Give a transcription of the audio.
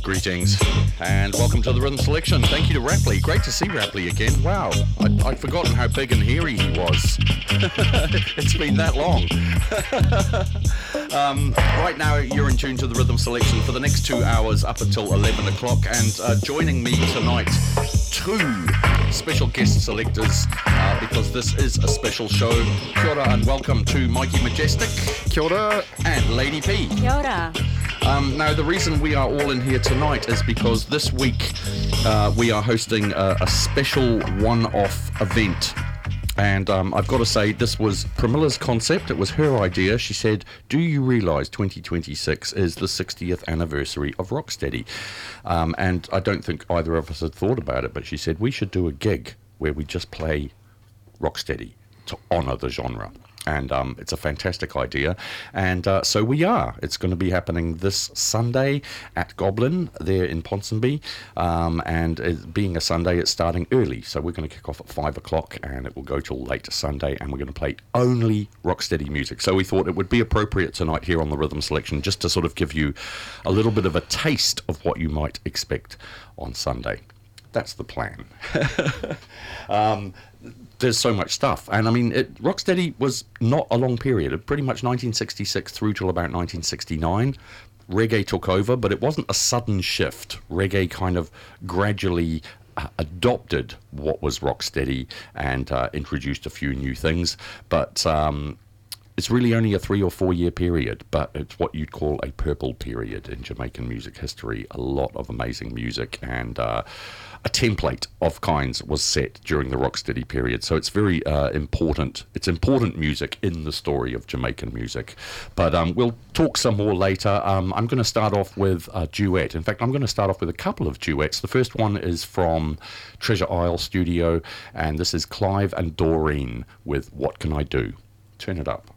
Greetings and welcome to the Rhythm Selection. Thank you to Rapley. Great to see Rapley again. Wow, I'd forgotten how big and hairy he was. It's been that long. Right now you're in tune to the Rhythm Selection for the next 2 hours up until 11 o'clock, and joining me tonight, two special guest selectors, because this is a special show. Kia ora and welcome to Mikey Majestic. Kia ora. And Lady P. Kia ora. Now, the reason we are all in here tonight is because this week we are hosting a special one-off event. And I've got to say, this was Pramila's concept. It was her idea. She said, do you realise 2026 is the 60th anniversary of Rocksteady? And I don't think either of us had thought about it, but she said we should do a gig where we just play Rocksteady to honour the genre. And it's a fantastic idea. And so we are. It's going to be happening this Sunday at Goblin there in Ponsonby. And it, being a Sunday, it's starting early. So we're going to kick off at 5 o'clock and it will go till late Sunday. And we're going to play only Rocksteady music. So we thought it would be appropriate tonight here on the Rhythm Selection just to sort of give you a little bit of a taste of what you might expect on Sunday. That's the plan. There's so much stuff, and I mean, Rocksteady was not a long period. Pretty much 1966 through till about 1969, reggae took over, but it wasn't a sudden shift. Reggae kind of gradually adopted what was Rocksteady and introduced a few new things, but it's really only a 3 or 4 year period, but it's what you'd call a purple period in Jamaican music history. A lot of amazing music, and a template of kinds was set during the Rocksteady period. So it's very important. It's important music in the story of Jamaican music. But we'll talk some more later. I'm going to start off with a duet. In fact, I'm going to start off with a couple of duets. The first one is from Treasure Isle Studio, and this is Clive and Doreen with What Can I Do? Turn it up.